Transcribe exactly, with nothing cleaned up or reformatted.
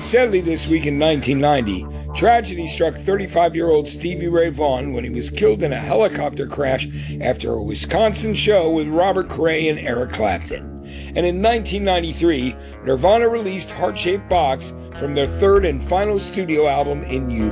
Sadly, this week in nineteen ninety, tragedy struck thirty-five-year-old Stevie Ray Vaughan when he was killed in a helicopter crash after a Wisconsin show with Robert Cray and Eric Clapton. And in nineteen ninety-three, Nirvana released Heart-Shaped Box from their third and final studio album in utero.